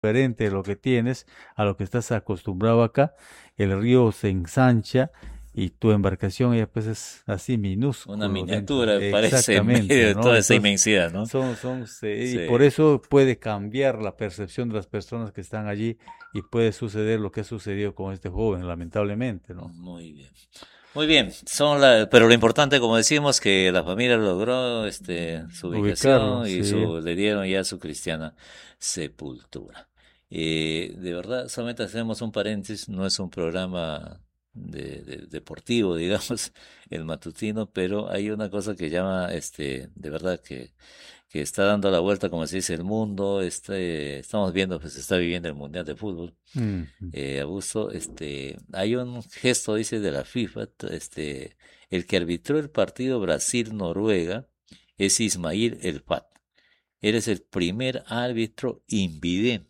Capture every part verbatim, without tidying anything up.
diferente de lo que tienes a lo que estás acostumbrado acá. El río se ensancha y tu embarcación ya pues es así Una minúsculo dentro. miniatura parece en medio Exactamente, de ¿no? toda esa Entonces, inmensidad, ¿no? son, son, se- y por Sí, eso puede cambiar la percepción de las personas que están allí y puede suceder lo que ha sucedido con este joven, lamentablemente, ¿no? muy bien. Muy bien, son la, pero lo importante, como decimos, que la familia logró este, su Ubicarlo, ubicación y sí. su, le dieron ya su cristiana sepultura. Eh, de verdad, solamente hacemos un paréntesis, no es un programa de, de- deportivo, digamos, el matutino, pero hay una cosa que llama, este, de verdad que que está dando la vuelta, como se dice, el mundo. Este, estamos viendo, pues se está viviendo el Mundial de Fútbol. Mm, Eh, Augusto, este, hay un gesto, dice, de la FIFA, t- este, el que arbitró el partido Brasil-Noruega es Ismail El Fat. Eres el primer árbitro invidente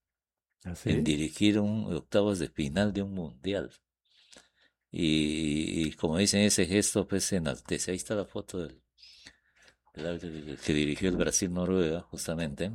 en ¿así? dirigir un octavos de final de un mundial. Y, y como dicen, ese gesto pues enaltece. Ahí está la foto del, del árbitro que, que dirigió el Brasil-Noruega, justamente.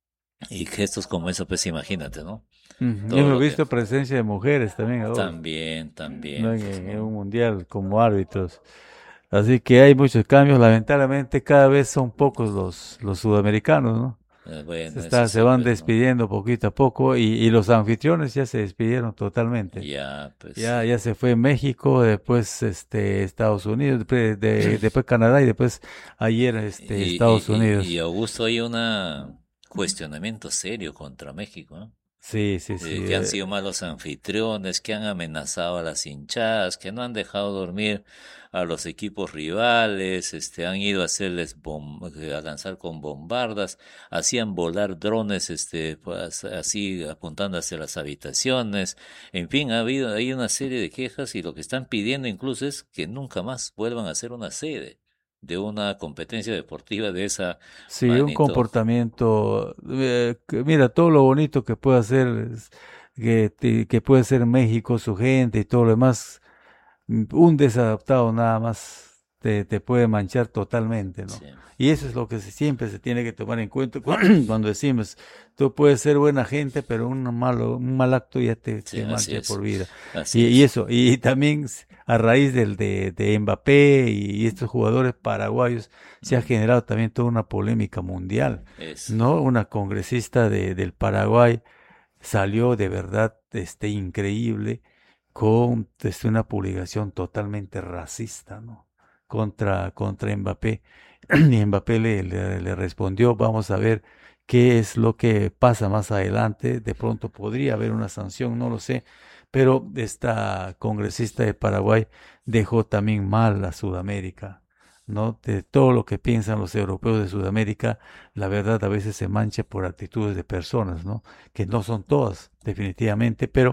Y gestos como eso, pues imagínate, ¿no? Mm, Todo hemos lo que... visto presencia de mujeres también, Adolfo, También, ¿no? también, En, pues, en un ¿no? mundial como árbitros. Así que hay muchos cambios. Lamentablemente cada vez son pocos los, los sudamericanos, ¿no? Eh, Se bueno, eso está, se sí, van pues, ¿no? despidiendo poquito a poco y, y los anfitriones ya se despidieron totalmente. Ya, pues Ya, sí. ya se fue México, después este, Estados Unidos, después, de- después Canadá y después ayer este, Y, Estados y, y, y Unidos. Augusto, hay un cuestionamiento serio contra México, ¿no? Sí, sí, sí. Eh, que han eh, sido malos anfitriones, que han amenazado a las hinchadas, que no han dejado dormir a los equipos rivales, este, han ido a hacerles bom- eh, a lanzar con bombardas, hacían volar drones, este, pues, así apuntando hacia las habitaciones. En fin, ha habido, hay una serie de quejas y lo que están pidiendo incluso es que nunca más vuelvan a ser una sede de una competencia deportiva de esa Sí, un magnitud. comportamiento, eh, que mira, todo lo bonito que puede hacer, es- que, te- que puede ser México, su gente y todo lo demás, mm, un desadaptado nada más te, te puede manchar totalmente, ¿no? Sí, Y eso es lo que se- siempre se tiene que tomar en cuenta cu- cuando decimos, tú puedes ser buena gente, pero un malo, un mal acto ya te, sí, te así mancha es, por vida. así Y, y es. eso, y también s- a raíz del de, de Mbappé y estos jugadores paraguayos, se ha Mm, generado también toda una polémica mundial, eso. ¿no? Una congresista de, del Paraguay salió de verdad este, increíble con este, una publicación totalmente racista, ¿no? Contra, contra Mbappé. Y Mbappé le, le, le respondió, vamos a ver qué es lo que pasa más adelante. De pronto podría haber una sanción, no lo sé. Pero esta congresista de Paraguay dejó también mal a Sudamérica, ¿no? De todo lo que piensan los europeos de Sudamérica, la verdad a veces se mancha por actitudes de personas, ¿no? Que no son todas, definitivamente, pero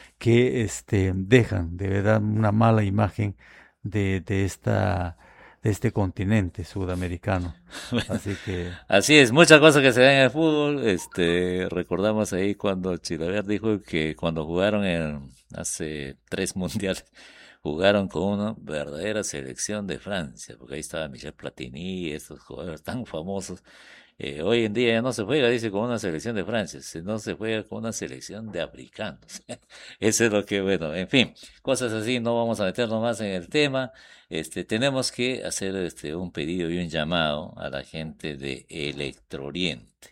que este, dejan de verdad una mala imagen de, de, esta, de este continente sudamericano. Bueno, Así que, así es, muchas cosas que se ven en el fútbol. Este, recordamos ahí cuando Chilaver dijo que cuando jugaron en, hace tres mundiales, jugaron con una verdadera selección de Francia, porque ahí estaba Michel Platini, estos jugadores tan famosos. Eh, hoy en día ya no se juega, dice, con una selección de Francia, sino se juega con una selección de africanos. Eso es lo que, bueno, en fin, cosas así, no vamos a meternos más en el tema. Este, tenemos que hacer este, un pedido y un llamado a la gente de Electrooriente.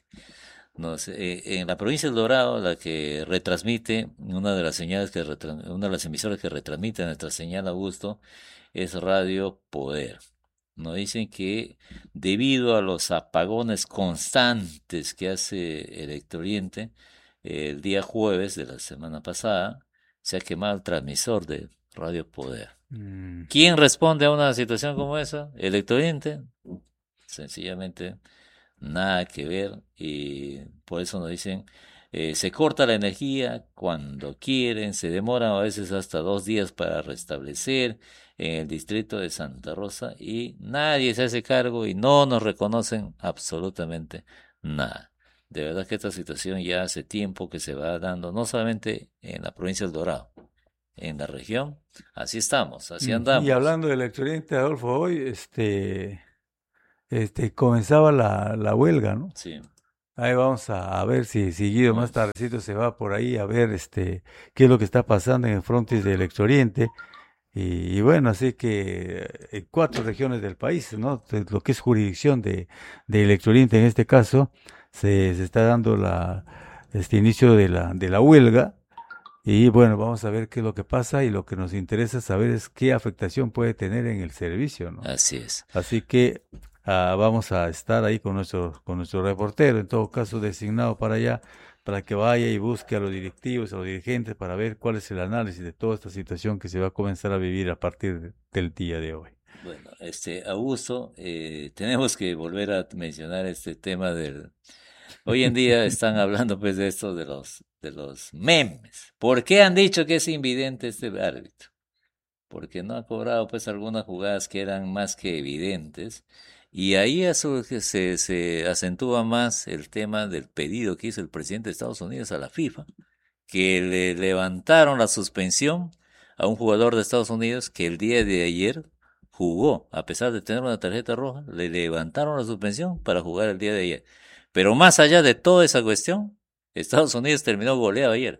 No sé, eh, en la provincia del Dorado, la que retransmite, una de las señales que retra- una de las emisoras que retransmite nuestra señal Augusto es Radio Poder. Nos dicen que debido a los apagones constantes que hace Electrooriente, el día jueves de la semana pasada se ha quemado el transmisor de Radio Poder. mm, ¿Quién responde a una situación como esa? Electrooriente. Sencillamente nada que ver y por eso nos dicen, eh, se corta la energía cuando quieren, se demoran a veces hasta dos días para restablecer en el distrito de Santa Rosa y nadie se hace cargo y no nos reconocen absolutamente nada. De verdad que esta situación ya hace tiempo que se va dando, no solamente en la provincia del Dorado, en la región, así estamos, así mm. Y andamos. hablando del Occidente, Adolfo, hoy este, este, comenzaba la, la huelga, ¿no? Sí, Ahí vamos a, a ver si, si Guido más Bueno, tardecito se va por ahí a ver este qué es lo que está pasando en el frontis de Electrooriente. Y, y bueno, así que en cuatro regiones del país, ¿no? De lo que es jurisdicción de, de Electrooriente en este caso, se, se está dando la, este inicio de la, de la huelga. Y bueno, vamos a ver qué es lo que pasa y lo que nos interesa saber es qué afectación puede tener en el servicio, ¿no? así es. Así que ah, vamos a estar ahí con nuestro, con nuestro reportero, en todo caso designado para allá, para que vaya y busque a los directivos, a los dirigentes, para ver cuál es el análisis de toda esta situación que se va a comenzar a vivir a partir de- del día de hoy. Bueno, este, Augusto, eh, tenemos que volver a mencionar este tema del. Hoy en día están hablando pues de esto de los de los memes. ¿Por qué han dicho que es invidente este árbitro? Porque no ha cobrado pues algunas jugadas que eran más que evidentes. Y ahí eso que se, se acentúa más el tema del pedido que hizo el presidente de Estados Unidos a la FIFA, que le levantaron la suspensión a un jugador de Estados Unidos que el día de ayer jugó, a pesar de tener una tarjeta roja, le levantaron la suspensión para jugar el día de ayer. Pero más allá de toda esa cuestión, Estados Unidos terminó goleado ayer.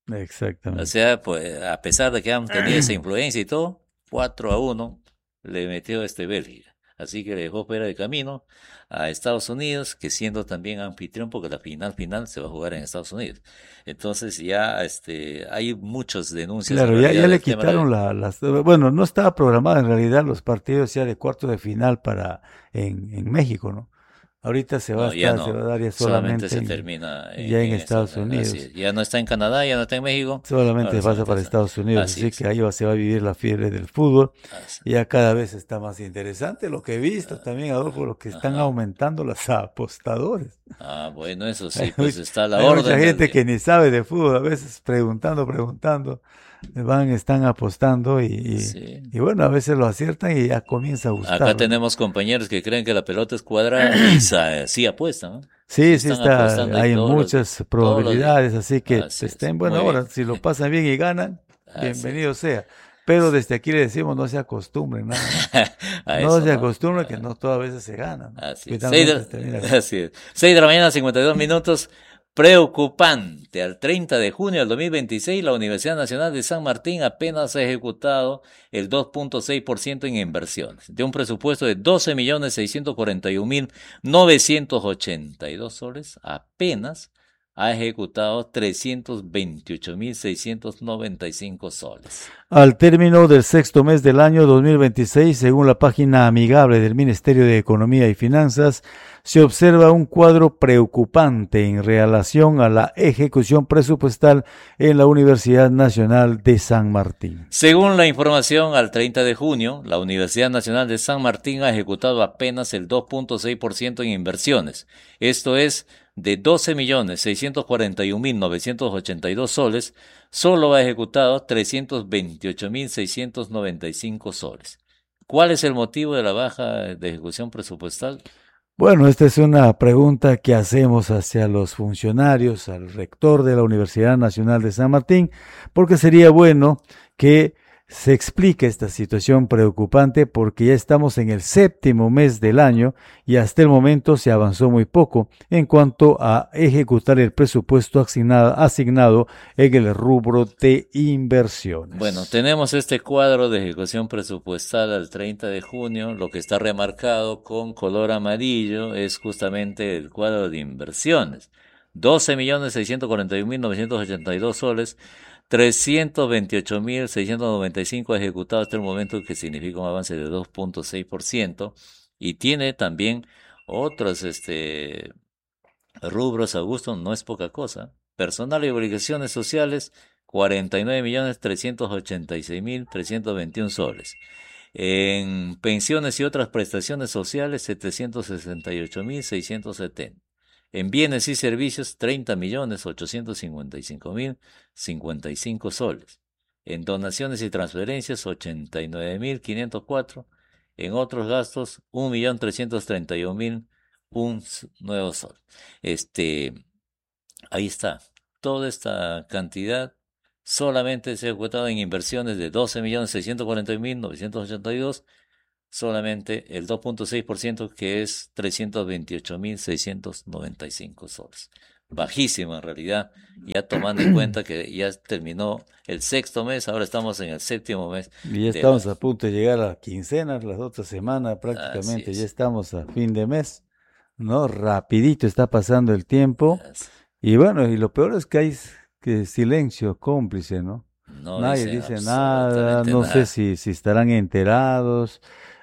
O Exactamente. sea, pues a pesar de que han tenido esa influencia y todo, cuatro a uno le metió este Bélgica. Así que le dejó fuera de camino a Estados Unidos, que siendo también anfitrión, porque la final final se va a jugar en Estados Unidos. Entonces ya este hay muchas denuncias en Claro, ya, realidad ya le del tema quitaron de. la, las... Bueno, no estaba programada en realidad los partidos ya de cuarto de final para en, en México, ¿no? Ahorita se va a No, ya estar, se va no. a dar ya Solamente solamente se en, termina ya en, en en Estados Estados Unidos. Así Unidos. es. Ya no está en Canadá, ya no está en México. Solamente Ahora pasa solamente para está. Estados Unidos, Así así es. que ahí va, se va a vivir la fiebre del fútbol. Así. Y ya cada vez está más interesante lo que he visto también, Adolfo, lo que están Ajá. aumentando los apostadores. Ah, bueno, eso Hay, sí, pues much- está a la hay mucha orden del gente día. que ni sabe de fútbol, a veces preguntando, preguntando, van, están apostando y, y, Sí. y bueno, a veces lo aciertan y ya comienza a Acá gustar, ¿no? tenemos compañeros que creen que la pelota es cuadrada y sa- sí apuestan, ¿no? Sí Sí, sí están está, apostando ahí hay todos los días, muchas todos los días. probabilidades, así que Así está es, en buena muy bien. hora. Si lo pasan bien y ganan, Así es. bienvenido sea. Pero desde aquí le decimos, no se acostumbren nada más. A No eso se no. acostumbren que Ah, no todas veces se gana, ¿no? así es. Seis Finalmente se termina de, ganando. así es. Seis de la mañana, cincuenta y dos minutos. Preocupante. Al treinta de junio del dos mil veintiséis, la Universidad Nacional de San Martín apenas ha ejecutado el dos punto seis por ciento en inversiones, de un presupuesto de doce millones seiscientos cuarenta y un mil novecientos ochenta y dos soles, apenas ha ejecutado trescientos veintiocho mil seiscientos noventa y cinco soles. Al término del sexto mes del año dos mil veintiséis, según la página amigable del Ministerio de Economía y Finanzas, se observa un cuadro preocupante en relación a la ejecución presupuestal en la Universidad Nacional de San Martín. Según la información, al treinta de junio, la Universidad Nacional de San Martín ha ejecutado apenas el dos punto seis por ciento en inversiones. Esto es, de doce millones seiscientos cuarenta y un mil novecientos ochenta y dos soles, solo ha ejecutado trescientos veintiocho mil seiscientos noventa y cinco soles. ¿Cuál es el motivo de la baja de ejecución presupuestal? Bueno, esta es una pregunta que hacemos hacia los funcionarios, al rector de la Universidad Nacional de San Martín, porque sería bueno que se explique esta situación preocupante porque ya estamos en el séptimo mes del año y hasta el momento se avanzó muy poco en cuanto a ejecutar el presupuesto asignado, asignado en el rubro de Bueno, inversiones. tenemos este cuadro de ejecución presupuestal al treinta de junio. Lo que está remarcado con color amarillo es justamente el cuadro de inversiones. doce millones seiscientos cuarenta y un mil novecientos ochenta y dos soles, trescientos veintiocho mil seiscientos noventa y cinco ejecutados hasta el momento, que significa un avance de dos punto seis por ciento. Y tiene también otros este, rubros, Augusto, no es poca cosa. Personal y obligaciones sociales, cuarenta y nueve millones trescientos ochenta y seis mil trescientos veintiún soles. En pensiones y otras prestaciones sociales, setecientos sesenta y ocho mil seiscientos setenta. En bienes y servicios, treinta millones ochocientos cincuenta y cinco mil cincuenta y cinco soles. En donaciones y transferencias, ochenta y nueve mil quinientos cuatro. En otros gastos, un millón trescientos treinta y un mil un nuevo sol. Este, ahí está. Toda esta cantidad solamente se ha ejecutado en inversiones de doce millones seiscientos cuarenta mil novecientos ochenta y dos, solamente el dos punto seis por ciento, que es trescientos veintiocho mil seiscientos noventa y cinco soles. Bajísimo en realidad, ya tomando en cuenta que ya terminó el sexto mes, ahora estamos en el séptimo mes Y ya del estamos año. a punto de llegar a la quincena, las otras semanas Así prácticamente, ya es. estamos a fin de mes, ¿no? Rapidito está pasando el tiempo. Así. Y bueno, y lo peor es que hay s- que silencio cómplice, ¿no? No Nadie dicen dice nada, absolutamente no sé nada. si, si estarán enterados,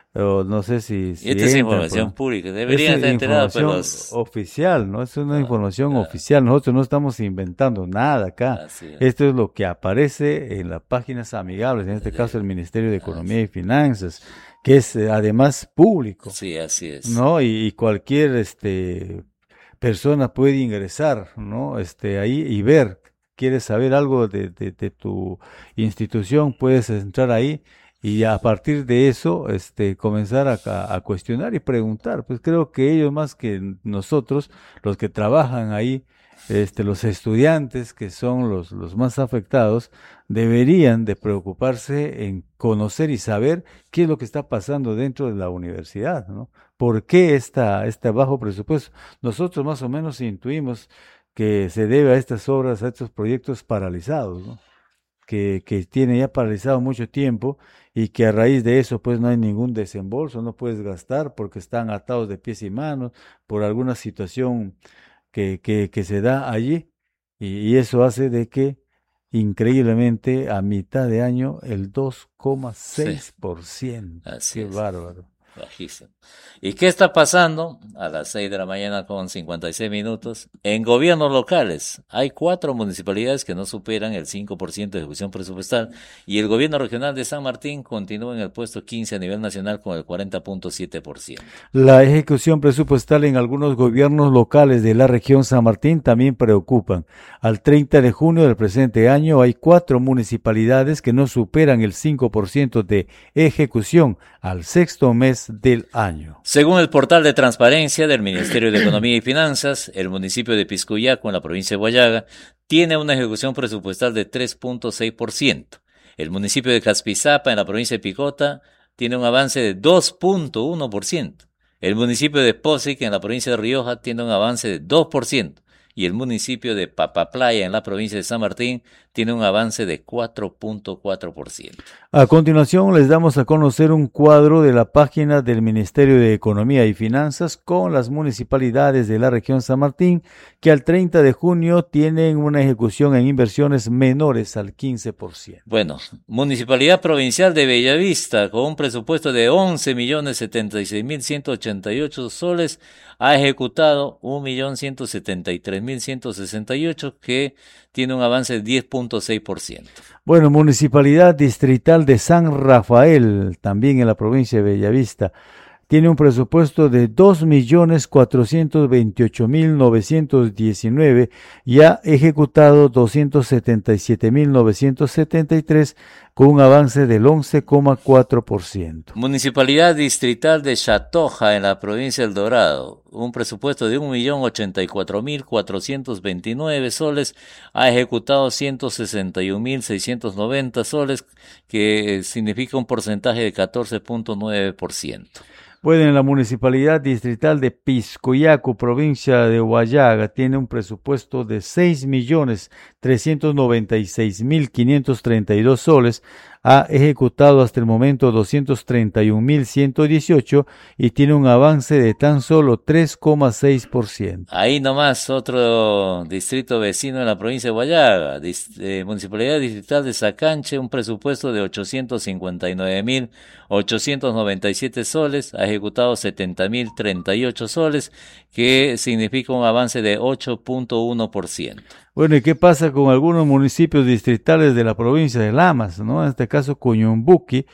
o no sé si, Y si esta es entran información por... pública. Es Deberían eh, estar enterados, pues información los... oficial, ¿no? Es una ah, información ah, oficial. Nosotros no estamos inventando nada acá. así es. Esto es lo que aparece en las páginas amigables, en este caso De- el Ministerio de as- Economía y Finanzas, que es eh, además público, sí, así es. ¿no? Y, y cualquier este, persona puede ingresar, ¿no? Este, ahí y ver. Quieres saber algo de, de, de tu institución, puedes entrar ahí y a partir de eso, este, comenzar a, a- a cuestionar y preguntar. Pues creo que ellos más que nosotros, los que trabajan ahí, este, los estudiantes que son los, los más afectados, deberían de preocuparse en conocer y saber qué es lo que está pasando dentro de la universidad, ¿no? ¿Por qué esta, este bajo presupuesto? Nosotros más o menos intuimos que se debe a estas obras, a estos proyectos paralizados, ¿no? Que, que tiene ya paralizado mucho tiempo y que a raíz de eso pues no hay ningún desembolso, no puedes gastar porque están atados de pies y manos por alguna situación que, que, que se da allí y, y eso hace de que increíblemente a mitad de año el dos coma Sí, seis por ciento, así qué es. bárbaro. Bajísimo. ¿Y qué está pasando? A las seis de la mañana con cincuenta y seis minutos. En gobiernos locales hay cuatro municipalidades que no superan el cinco por ciento de ejecución presupuestal y el gobierno regional de San Martín continúa en el puesto quince a nivel nacional con el cuarenta punto siete por ciento. La ejecución presupuestal en algunos gobiernos locales de la región San Martín también preocupan. Al treinta de junio del presente año hay cuatro municipalidades que no superan el cinco por ciento de ejecución al sexto mes del año. Según el portal de transparencia del Ministerio de Economía y Finanzas, el municipio de Piscuyaco, en la provincia de Huallaga, tiene una ejecución presupuestal de tres punto seis por ciento. El municipio de Caspizapa, en la provincia de Picota, tiene un avance de dos punto uno por ciento. El municipio de Posic, en la provincia de Rioja, tiene un avance de dos por ciento. Y el municipio de Papaplaya, en la provincia de San Martín, tiene un avance de cuatro punto cuatro por ciento. A continuación les damos a conocer un cuadro de la página del Ministerio de Economía y Finanzas con las municipalidades de la región San Martín que al treinta de junio tienen una ejecución en inversiones menores al quince por ciento. Bueno, Municipalidad Provincial de Bellavista, con un presupuesto de once millones setenta y seis mil ciento ochenta y ocho soles, ha ejecutado un millón ciento setenta y tres mil ciento sesenta y ocho, que tiene un avance de diez punto seis por ciento. Bueno, Municipalidad Distrital de San Rafael, también en la provincia de Bellavista, tiene un presupuesto de dos millones cuatrocientos veintiocho mil novecientos diecinueve y ha ejecutado doscientos setenta y siete mil novecientos setenta y tres con un avance del once coma cuatro por ciento. Municipalidad Distrital de Chatoja, en la provincia del Dorado, un presupuesto de un millón ochenta y cuatro mil cuatrocientos veintinueve soles, ha ejecutado ciento sesenta y un mil seiscientos noventa soles, que significa un porcentaje de catorce punto nueve por ciento. Bueno, en la Municipalidad Distrital de Piscoyaco, provincia de Huallaga, tiene un presupuesto de seis millones trescientos noventa y seis mil quinientos treinta y dos soles, ha ejecutado hasta el momento doscientos treinta y un mil ciento dieciocho y tiene un avance de tan solo tres coma seis por ciento. Ahí nomás otro distrito vecino en la provincia de Huallaga, dis, eh, Municipalidad Distrital de Sacanche, un presupuesto de ochocientos cincuenta y nueve mil ochocientos noventa y siete soles, ha ejecutado setenta mil treinta y ocho soles, que significa un avance de ocho punto uno por ciento. Bueno, ¿y qué pasa con algunos municipios distritales de la provincia de Lamas, ¿no? En este caso, Cuñumbuqui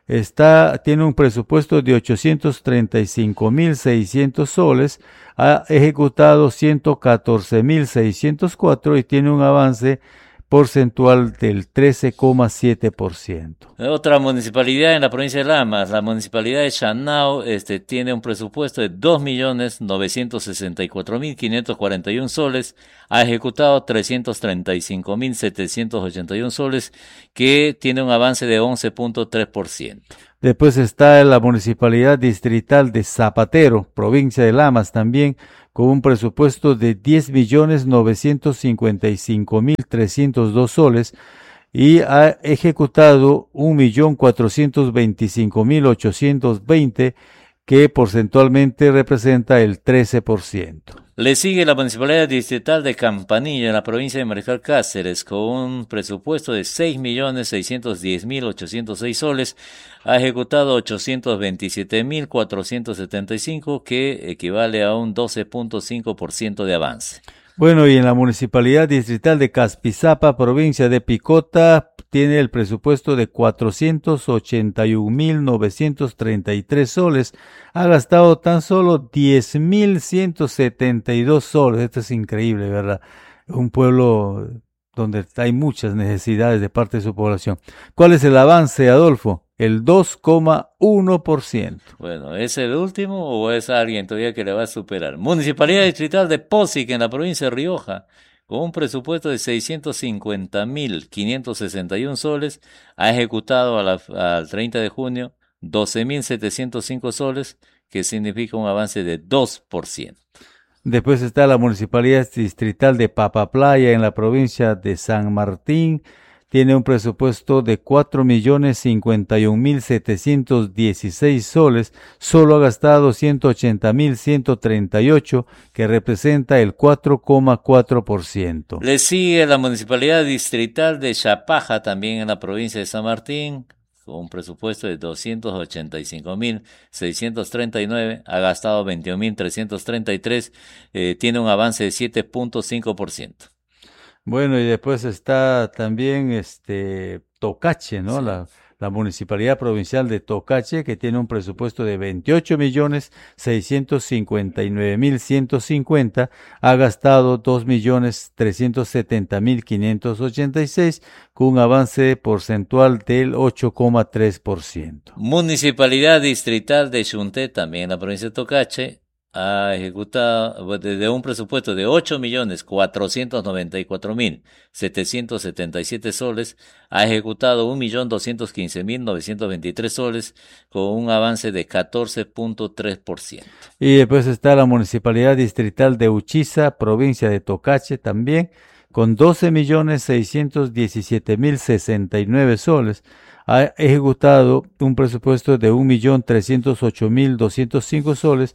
está, tiene un presupuesto de ochocientos treinta y cinco mil seiscientos soles, ha ejecutado ciento catorce mil seiscientos cuatro y tiene un avance porcentual del trece coma siete por ciento. Otra municipalidad en la provincia de Lamas, la municipalidad de Chanao, este, tiene un presupuesto de dos millones novecientos sesenta y cuatro mil quinientos cuarenta y uno soles, ha ejecutado trescientos treinta y cinco mil setecientos ochenta y uno soles, que tiene un avance de once punto tres por ciento. Después está la Municipalidad Distrital de Zapatero, provincia de Lamas también, con un presupuesto de diez millones novecientos cincuenta y cinco mil trescientos dos soles y ha ejecutado un millón cuatrocientos veinticinco mil ochocientos veinte, que porcentualmente representa el trece por ciento. Le sigue la Municipalidad Distrital de Campanilla, en la provincia de Mariscal Cáceres, con un presupuesto de seis millones seiscientos diez mil ochocientos seis soles. Ha ejecutado ochocientos veintisiete mil cuatrocientos setenta y cinco, que equivale a un doce punto cinco por ciento de avance. Bueno, y en la Municipalidad Distrital de Caspizapa, provincia de Picota, tiene el presupuesto de cuatrocientos ochenta y un mil novecientos treinta y tres soles. Ha gastado tan solo diez mil ciento setenta y dos soles. Esto es increíble, ¿verdad? Un pueblo donde hay muchas necesidades de parte de su población. ¿Cuál es el avance, Adolfo? El dos coma uno por ciento. Bueno, ¿es el último o es alguien todavía que le va a superar? Municipalidad Distrital de Posic, en la provincia de Rioja, con un presupuesto de seiscientos cincuenta mil quinientos sesenta y un soles, ha ejecutado a la, al treinta de junio doce mil setecientos cinco soles, que significa un avance de dos por ciento. Después está la Municipalidad Distrital de Papaplaya, en la provincia de San Martín. Tiene un presupuesto de cuatro millones cincuenta y un mil setecientos dieciséis soles, solo ha gastado ciento ochenta mil ciento treinta y ocho, que representa el cuatro coma cuatro por ciento. Le sigue la Municipalidad Distrital de Chapaja, también en la provincia de San Martín, con un presupuesto de doscientos ochenta y cinco mil seiscientos treinta y nueve, ha gastado veintiún mil trescientos treinta y tres, eh, tiene un avance de siete punto cinco por ciento. Bueno, y después está también este Tocache, ¿no? Sí. La, la Municipalidad Provincial de Tocache, que tiene un presupuesto de veintiocho millones seiscientos cincuenta y nueve mil ciento cincuenta, ha gastado dos millones trescientos setenta mil quinientos ochenta y seis, con un avance porcentual del ocho coma tres por ciento. Municipalidad Distrital de Xunté, también en la provincia de Tocache, ha ejecutado de un presupuesto de ocho millones cuatrocientos noventa y cuatro mil setecientos setenta y siete soles, ha ejecutado un millón doscientos quince mil novecientos veintitrés soles, con un avance de catorce punto tres por ciento. Y después está la Municipalidad Distrital de Uchiza, provincia de Tocache también, con doce millones seiscientos diecisiete mil sesenta y nueve soles. Ha ejecutado un presupuesto de un millón trescientos ocho mil doscientos cinco soles,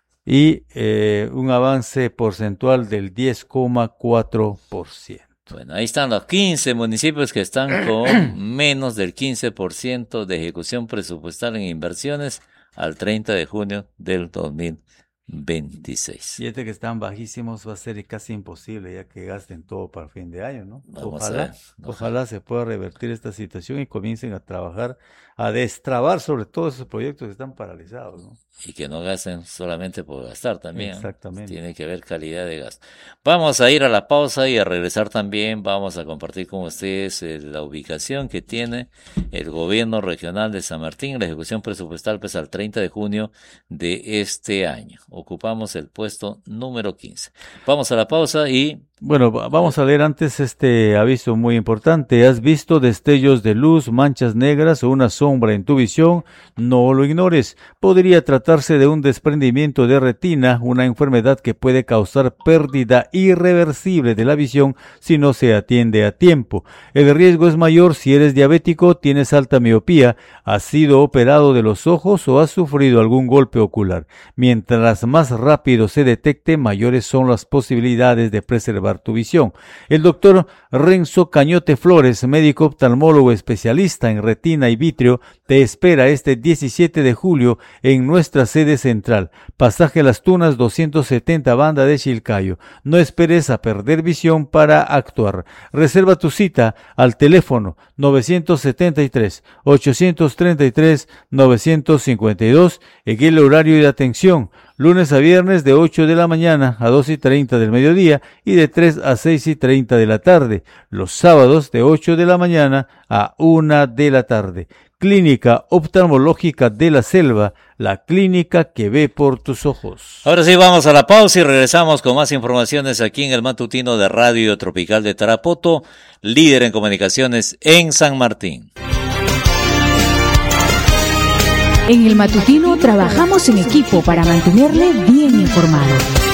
y eh, un avance porcentual del diez coma cuatro por ciento. Bueno, ahí están los quince municipios que están con menos del quince por ciento de ejecución presupuestal en inversiones al treinta de junio del dos mil veintiséis. Y este que están bajísimos va a ser casi imposible ya que gasten todo para fin de año, ¿no? Vamos ojalá, a ver, ojalá. ojalá se pueda revertir esta situación y comiencen a trabajar, a destrabar sobre todo esos proyectos que están paralizados, ¿no? Y que no gasten solamente por gastar también. Exactamente. Tiene que haber calidad de gasto. Vamos a ir a la pausa y a regresar también. Vamos a compartir con ustedes eh, la ubicación que tiene el gobierno regional de San Martín. La ejecución presupuestal pues al treinta de junio de este año. Ocupamos el puesto número quince. Vamos a la pausa y... Bueno, vamos a leer antes este aviso muy importante. ¿Has visto destellos de luz, manchas negras o una sombra en tu visión? No lo ignores. Podría tratarse de un desprendimiento de retina, una enfermedad que puede causar pérdida irreversible de la visión si no se atiende a tiempo. El riesgo es mayor si eres diabético, tienes alta miopía, has sido operado de los ojos o has sufrido algún golpe ocular. Mientras más rápido se detecte, mayores son las posibilidades de preservar tu visión. El doctor Renzo Cañote Flores, médico oftalmólogo especialista en retina y vitrio, te espera este diecisiete de julio en nuestra sede central, pasaje Las Tunas doscientos setenta, Banda de Chilcayo. No esperes a perder visión para actuar. Reserva tu cita al teléfono novecientos setenta y tres, ochocientos treinta y tres, novecientos cincuenta y dos en el horario de atención, lunes a viernes de ocho de la mañana a dos y treinta del mediodía y de tres a seis y treinta de la tarde. Los sábados de ocho de la mañana a una de la tarde. Clínica Oftalmológica de la Selva, la clínica que ve por tus ojos. Ahora sí, vamos a la pausa y regresamos con más informaciones aquí en el matutino de Radio Tropical de Tarapoto, líder en comunicaciones en San Martín. En el matutino trabajamos en equipo para mantenerle bien informado.